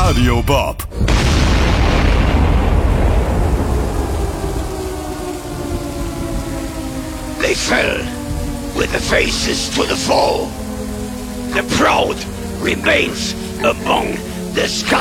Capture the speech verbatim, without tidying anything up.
Radio Bob. They fell with the faces to the foe. The proud remains among the scum.